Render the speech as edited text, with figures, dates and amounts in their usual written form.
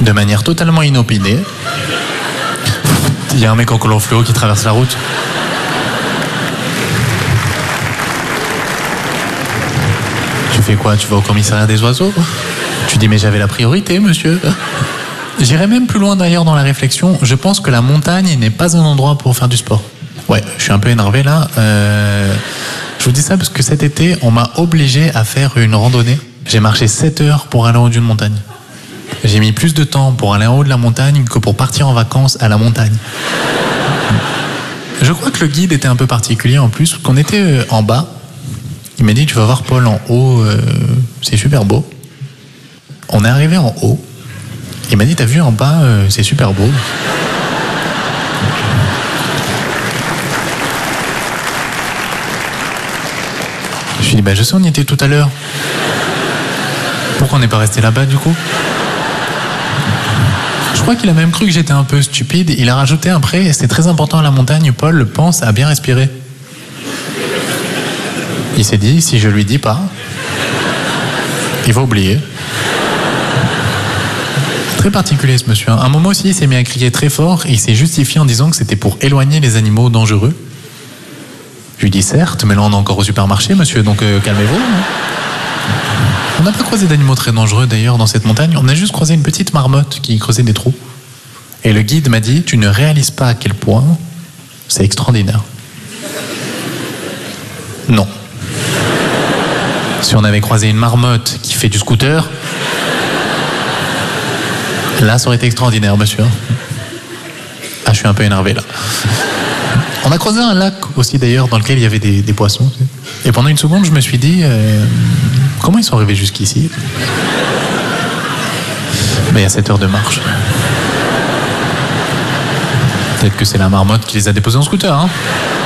de manière totalement inopinée. Il y a un mec en collant fluo qui traverse la route. Tu fais quoi? Tu vas au commissariat des oiseaux? Tu dis mais j'avais la priorité, monsieur. J'irai même plus loin d'ailleurs dans la réflexion. Je pense que la montagne n'est pas un endroit pour faire du sport. Ouais, je suis un peu énervé là. Je vous dis ça parce que cet été, on m'a obligé à faire une randonnée. J'ai marché 7 heures pour aller en haut d'une montagne. J'ai mis plus de temps pour aller en haut de la montagne que pour partir en vacances à la montagne. Je crois que le guide était un peu particulier en plus, qu'on était en bas. Il m'a dit, tu vas voir Paul en haut, c'est super beau. On est arrivé en haut. Il m'a dit, t'as vu en bas, c'est super beau. Je lui ai dit, bah je sais, on y était tout à l'heure. Pourquoi on n'est pas resté là-bas du coup? Je crois qu'il a même cru que j'étais un peu stupide. Il a rajouté après, c'est très important à la montagne, Paul, pense à bien respirer. Il s'est dit, si je lui dis pas, il va oublier. Très particulier ce monsieur. À un moment aussi, il s'est mis à crier très fort et il s'est justifié en disant que c'était pour éloigner les animaux dangereux. Je lui dis certes, mais là on est encore au supermarché, monsieur, donc calmez-vous. On n'a pas croisé d'animaux très dangereux d'ailleurs dans cette montagne, on a juste croisé une petite marmotte qui creusait des trous. Et le guide m'a dit, tu ne réalises pas à quel point c'est extraordinaire. Non. Si on avait croisé une marmotte qui fait du scooter, là ça aurait été extraordinaire, monsieur. Ah, je suis un peu énervé là. On a croisé un lac aussi d'ailleurs dans lequel il y avait des poissons. Et pendant une seconde, je me suis dit, comment ils sont arrivés jusqu'ici? Mais il y a 7 heures de marche. Peut-être que c'est la marmotte qui les a déposés en scooter, hein.